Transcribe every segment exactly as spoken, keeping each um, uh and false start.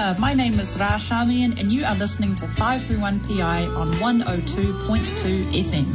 kia. My name is Ra Shamian and you are listening to five three one P I on one oh two point two F M.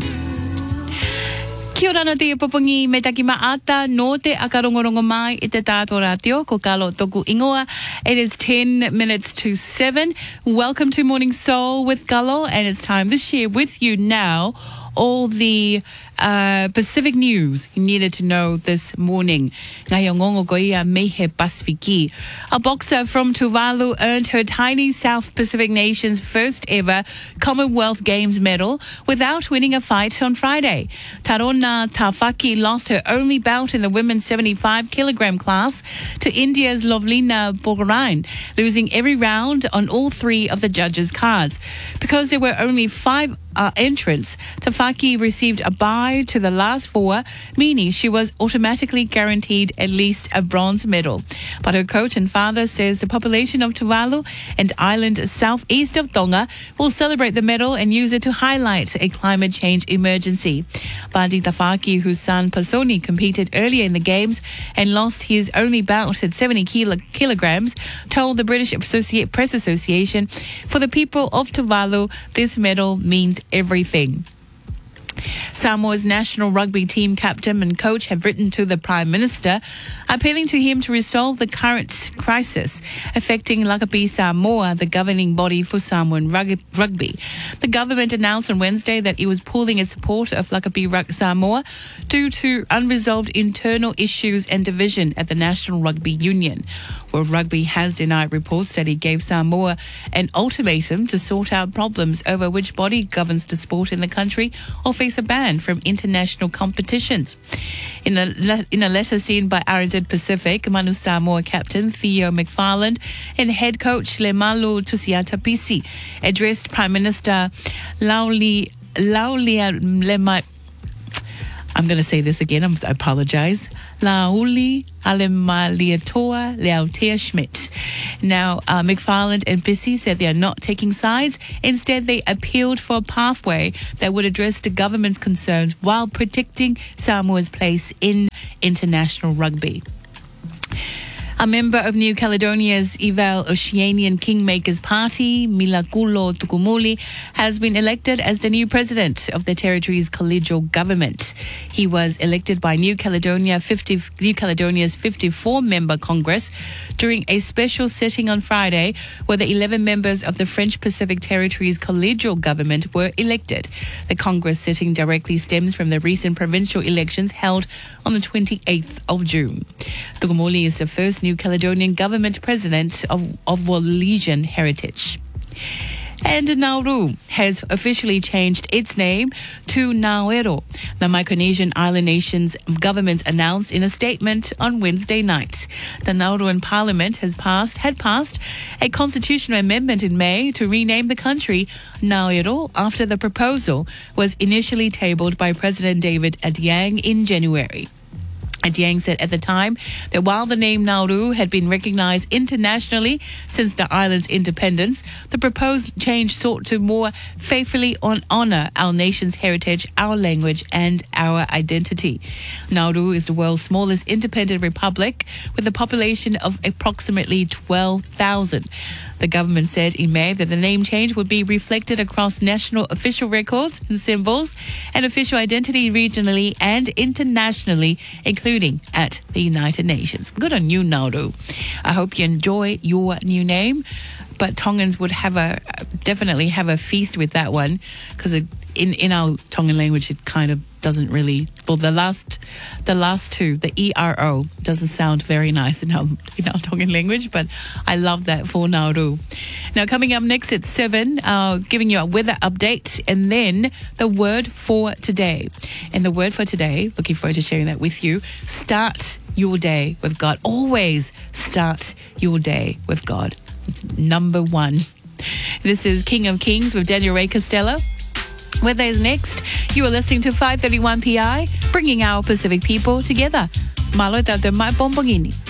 Kia ora na te popongi me taki maata no te akarongorongo mai I te tātou rātio ko Kalo toku ingoa. It is ten minutes to seven. Welcome to Morning Soul with Kalo, and it's time to share with you now all the uh, Pacific news you needed to know this morning. Ngai o ngongo ko ia Mehe Pasifiki. A boxer from Tuvalu earned her tiny South Pacific nation's first ever Commonwealth Games medal without winning a fight on Friday. Tarona Tafaki lost her only bout in the women's seventy-five kilogram class to India's Lovlina Borgohain, losing every round on all three of the judges' cards. Because there were only five uh, entrants, Tafaki received a bye to the last four, meaning she was automatically guaranteed at least a bronze medal. But her coach and father says the population of Tuvalu and island southeast of Tonga will celebrate the medal and use it to highlight a climate change emergency. Badi Tafaki, whose son Pasoni competed earlier in the games and lost his only bout at seventy kilo- kilograms, told the British Associ- Press Association, "For the people of Tuvalu, this medal means everything." Samoa's national rugby team captain and coach have written to the Prime Minister appealing to him to resolve the current crisis affecting Lakapi Samoa, the governing body for Samoan rugby. The government announced on Wednesday that it was pooling its support of Lakapi Samoa due to unresolved internal issues and division at the National Rugby Union. World Rugby has denied reports that it gave Samoa an ultimatum to sort out problems over which body governs the sport in the country or face a ban from international competitions. In a, le- in a letter seen by R Z Pacific, Manu Samoa captain Theo McFarland and head coach Lemalu Tusiata Pisi addressed Prime Minister Lauli Laulia Lema. I'm going to say this again. I'm, I apologize. Lauli Alemaliatoa Leautea Schmidt. Now, uh, McFarland and Bissy said they are not taking sides. Instead, they appealed for a pathway that would address the government's concerns while protecting Samoa's place in international rugby. A member of New Caledonia's Eval Oceanian Kingmakers Party, Milakulo Tukumuli, has been elected as the new president of the territory's collegial government. He was elected by New Caledonia fifty, New Caledonia's fifty-four member Congress during a special sitting on Friday where the eleven members of the French Pacific Territory's collegial government were elected. The Congress sitting directly stems from the recent provincial elections held on the twenty-eighth of June. Tukumuli is the first New Caledonian government president of, of Wallisian heritage. And Nauru has officially changed its name to Naoero, the Micronesian island nation's government announced in a statement on Wednesday night. The Nauruan Parliament has passed had passed a constitutional amendment in May to rename the country Naoero after the proposal was initially tabled by President David Adiang in January. Adiang said at the time that while the name Nauru had been recognized internationally since the island's independence, the proposed change sought to more faithfully on honor our nation's heritage, our language, and our identity. Nauru is the world's smallest independent republic with a population of approximately twelve thousand. The government said in May that the name change would be reflected across national official records and symbols and official identity regionally and internationally, including at the United Nations. Good on you, Nauru. I hope you enjoy your new name, but Tongans would have a definitely have a feast with that one, because in, in our Tongan language it kind of doesn't really, well, the last the last two, the E R O, doesn't sound very nice in our, in our Tongan language, but I love that for Nauru. Now, coming up next at seven, uh, giving you a weather update, and then the word for today. And the word for today, looking forward to sharing that with you, start your day with God. Always start your day with God. Number one. This is King of Kings with Daniel Ray Costello. Weather is next. You are listening to five thirty-one P I, bringing our Pacific people together. Malo tato mai bombongini.